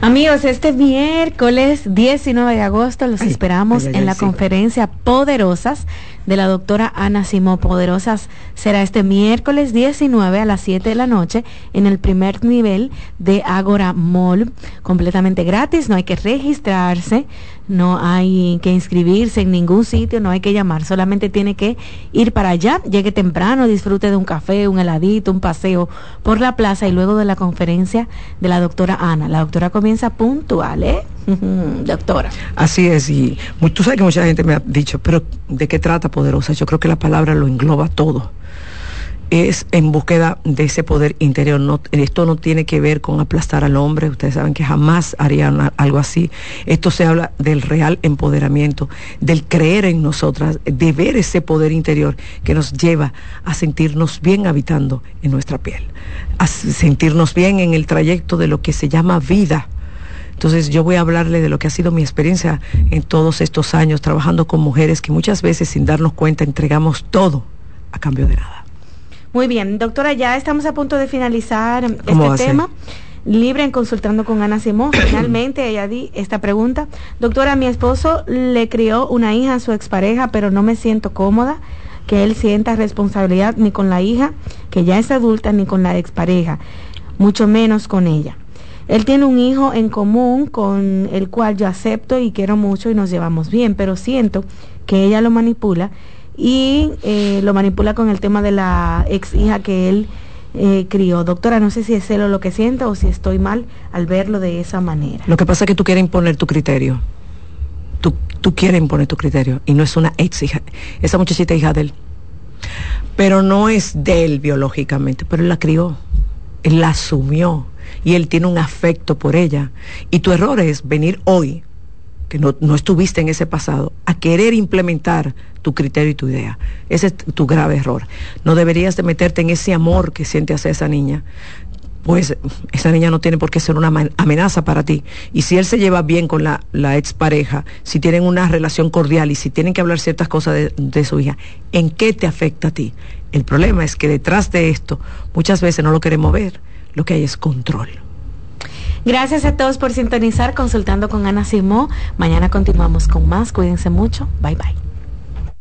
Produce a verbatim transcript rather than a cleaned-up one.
Amigos, este miércoles diecinueve de agosto los ay, esperamos ay, ay, en ay, la sí. conferencia Poderosas de la doctora Ana Simó. Poderosas será este miércoles diecinueve a las siete de la noche en el primer nivel de Agora Mall, completamente gratis, no hay que registrarse, no hay que inscribirse en ningún sitio, no hay que llamar, solamente tiene que ir para allá, llegue temprano, disfrute de un café, un heladito, un paseo por la plaza y luego de la conferencia de la doctora Ana. La doctora comienza puntual, ¿eh? Doctora. Así es, y tú sabes que mucha gente me ha dicho, pero ¿de qué trata Poderosa? Yo creo que la palabra lo engloba todo. Es en búsqueda de ese poder interior. No, esto no tiene que ver con aplastar al hombre, ustedes saben que jamás harían algo así. Esto se habla del real empoderamiento, del creer en nosotras, de ver ese poder interior que nos lleva a sentirnos bien habitando en nuestra piel, a sentirnos bien en el trayecto de lo que se llama vida. Entonces yo voy a hablarle de lo que ha sido mi experiencia en todos estos años trabajando con mujeres que muchas veces sin darnos cuenta entregamos todo a cambio de nada. Muy bien, doctora, ya estamos a punto de finalizar este tema. Libre en Consultando con Ana Simó. Finalmente ella di esta pregunta. Doctora, mi esposo le crió una hija a su expareja, pero no me siento cómoda que él sienta responsabilidad ni con la hija, que ya es adulta, ni con la expareja, mucho menos con ella. Él tiene un hijo en común con el cual yo acepto y quiero mucho y nos llevamos bien, pero siento que ella lo manipula y eh, lo manipula con el tema de la ex hija que él eh, crió. Doctora, no sé si es celo lo que siento o si estoy mal al verlo de esa manera. Lo que pasa es que tú quieres imponer tu criterio. Tú, tú quieres imponer tu criterio y no es una ex hija. Esa muchachita es hija de él. Pero no es de él biológicamente, pero él la crió. Él la asumió y él tiene un afecto por ella. Y tu error es venir hoy, que no, no estuviste en ese pasado, a querer implementar tu criterio y tu idea. Ese es tu grave error. No deberías de meterte en ese amor que siente hacia esa niña, pues esa niña no tiene por qué ser una amenaza para ti. Y si él se lleva bien con la, la expareja, si tienen una relación cordial y si tienen que hablar ciertas cosas de, de su hija, ¿en qué te afecta a ti? El problema es que detrás de esto muchas veces no lo queremos ver, lo que hay es control. Gracias a todos por sintonizar Consultando con Ana Simó. Mañana continuamos con más. Cuídense mucho. Bye bye.